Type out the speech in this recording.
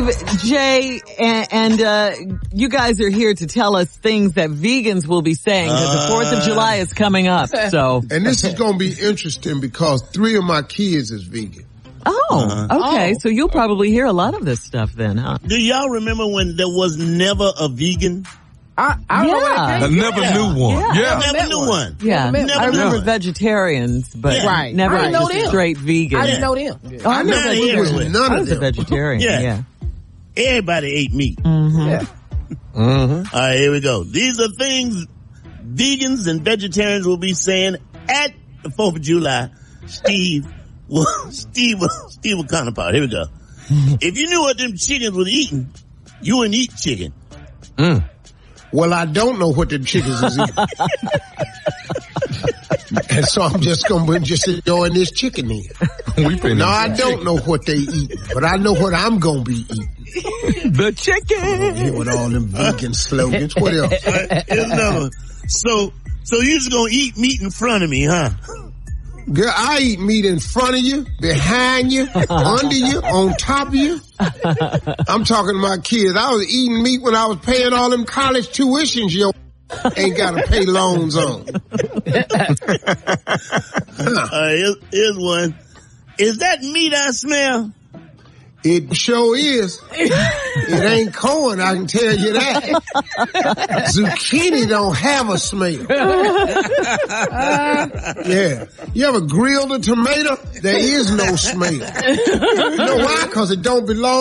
Jay, and you guys are here to tell us things that vegans will be saying because the 4th of July is coming up. So, and this is going to be interesting because 3 of my kids is vegan. Okay. So you'll probably hear a lot of this stuff then, huh? Do y'all remember when there was never a vegan? I never knew one. Never knew one. Yeah. I remember vegetarians, but never just straight vegan. I didn't know them. Oh, I was a vegetarian. Yeah. Everybody ate meat. Mm-hmm. All right, here we go. These are things vegans and vegetarians will be saying at the 4th of July. Steve will counterpart. Here we go. If you knew what them chickens was eating, you wouldn't eat chicken. Well, I don't know what them chickens is eating. And so I'm just going to just enjoying this chicken here. No, I don't know what they eat, but I know what I'm going to be eating. The chicken. Here with all them vegan slogans. What else? Here's another. So you just going to eat meat in front of me, huh? Girl, I eat meat in front of you, behind you, under you, on top of you. I'm talking to my kids. I was eating meat when I was paying all them college tuitions you ain't got to pay loans on. Here's one. Is that meat I smell? It sure is. It ain't corn, I can tell you that. Zucchini don't have a smell. Yeah. You ever grilled a tomato? There is no smell. You know why? Because it don't belong